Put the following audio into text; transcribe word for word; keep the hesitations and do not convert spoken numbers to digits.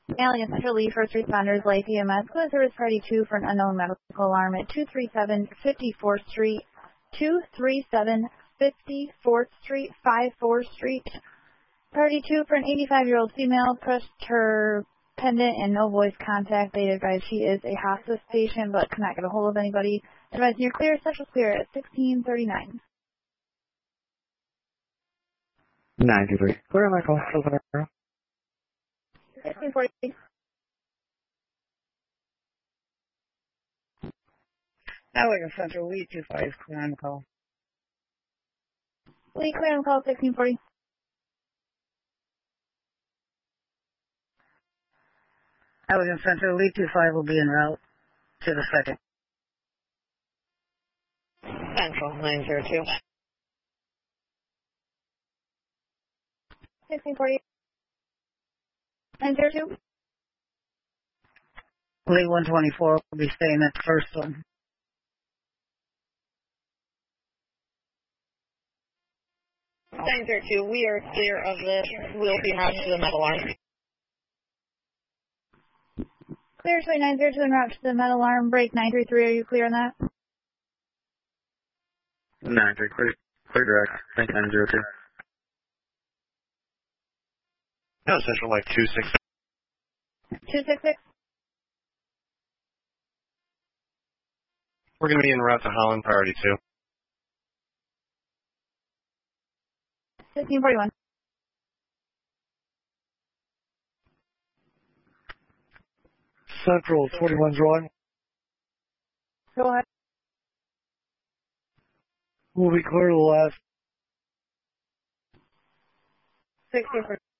Alien Central Lee, first responders, life E M S, code service party two for an unknown medical alarm at two three seven fifty-fourth Street, two three seven fifty-fourth Street, fifty-fourth Street. Party two for an eighty-five-year-old female, pressed her pendant and no voice contact. They advise she is a hospice patient but cannot get a hold of anybody. Advise you're clear, central clear at sixteen thirty-nine. ninety-three. Clear on my call. sixteen forty. Alien Central, Lee two five, clear on the call. Lee, clear on call, sixteen forty. Alien Central, Lee two five will be en route to the second. Central, nine zero two. sixteen forty. nine zero two. Lee one twenty-four will be staying at the first one. nine zero two, we are clear of this. We'll be route to the metal alarm. Clear, Sway nine zero two en route to the metal alarm. Break nine three three, are you clear on that? nine three, clear, clear direct. Thank nine zero two. No, Central Life two six six. two six six. We're going to be en route to Holland, priority two. fifteen forty-one. Central, twenty-one drawing. Go ahead. We'll be clear to the last. sixteen forty.